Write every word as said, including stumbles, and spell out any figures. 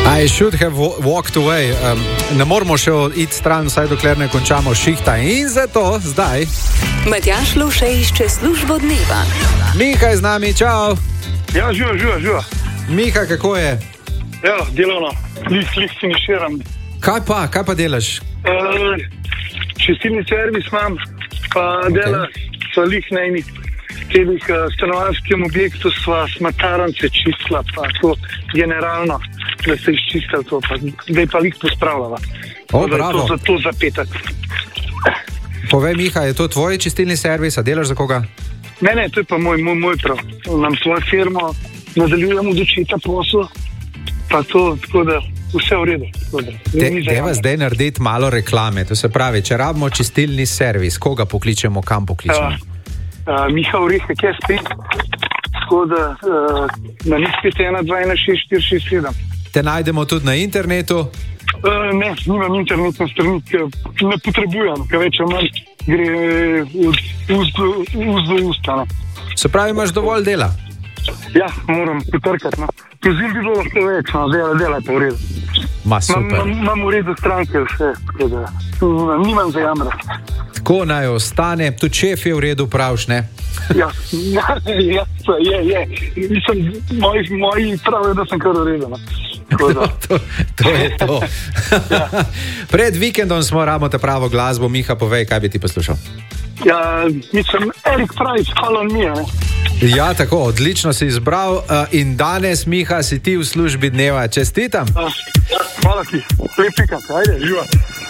I should have walked away. Um, ne moramo še iti stran, vsaj dokler ne končamo šihta. In zato zdaj Matjaž Lovše išče službo dneva. Miha je z nami, čau. Ja, živa, živa, živa. Miha, kako je? Ja, delovno, lih, lih finiširam. Kaj pa, kaj pa delaš? Uh, čistilni servis imam, pa okay. Dela so lih na enih teh uh, stanovanjskem objektu sva smatarance čistila, pa to generalno, da se izčistila to, pa zdaj pa lih pospravljala. O, bravo. To za to zapetak. Povej, Miha, je to tvoj čistilni servis, a delaš za koga? Ne, ne, to je pa moj, moj, moj prav. Nam svojo firmo nadaljujemo od očeta poslu, pa to, tako da vse v redu. De, deva zdaj narediti malo reklame, to se pravi, če rabimo čistilni servis, koga pokličemo, kam pokličemo? Uh, uh, Miha Orehek, jaz spet, tako da uh, na njih spet ena, dva, ena, šest, štiri, šest, sedem. Te najdemo tudi na internetu? Uh, ne, nimam internetne strani, ki ne potrebujem, ker več manj gre ust do usta. Se pravi, imaš dovolj dela? Ja, moram potrkati. No. Pozim bi bilo lahko več, no, dela, dela pa v redu. Ma, super. Imam v redu stranke vse, tako da nimam za jamra. Tako naj ostane, tudi šef je v redu, pravš, ne? Ja, ja, ja, je, je. Mislim, moji, moji pravijo, da sem kar v redu. No. No, to, to je to. Ja. Pred vikendom smo rabimo ta pravo glasbo. Miha, povej, kaj bi ti poslušal? Ja, mislim, Erik Price, Call on Me, ne? Ja, tako, odlično si izbral uh, in danes, Miha, si ti v službi dneva. Čestitam. Ja, hvala ti, lep pikant, ajde, živa.